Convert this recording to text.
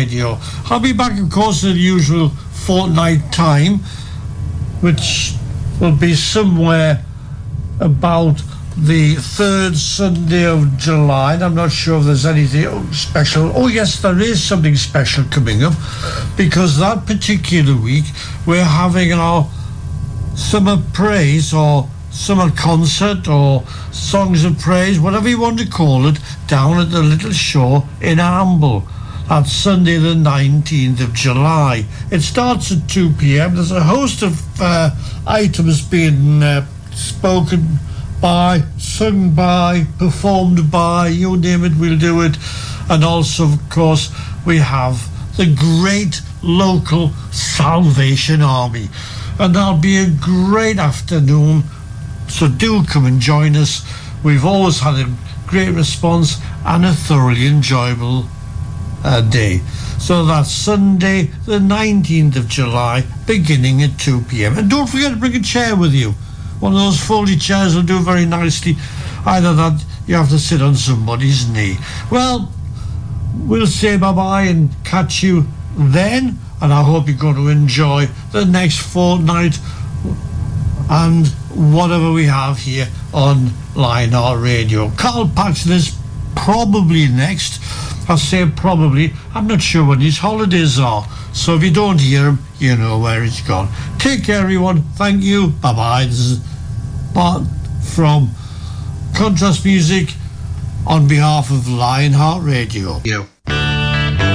Radio. I'll be back, of course, at the usual fortnight time, which will be somewhere about the third Sunday of July, and I'm not sure if there's anything special. Oh yes, there is something special coming up, because that particular week we're having our summer praise or summer concert or songs of praise, whatever you want to call it, down at the Little Shore in Amble. That's Sunday the 19th of July. It starts at 2 p.m. There's a host of items being spoken by, sung by, performed by, you name it, we'll do it. And also, of course, we have the great local Salvation Army. And that'll be a great afternoon, so do come and join us. We've always had a great response and a thoroughly enjoyable day. So that's Sunday the 19th of July, beginning at 2 p.m. And don't forget to bring a chair with you. One of those folding chairs will do very nicely. Either that, you have to sit on somebody's knee. Well, we'll say bye-bye and catch you then, and I hope you're going to enjoy the next fortnight and whatever we have here on Lionheart Radio. Carl Paxton is probably next. I'll say probably. I'm not sure when his holidays are, so if you don't hear him, you know where he's gone. Take care, everyone. Thank you. Bye-bye. This is Bart from Contrast Music on behalf of Lionheart Radio.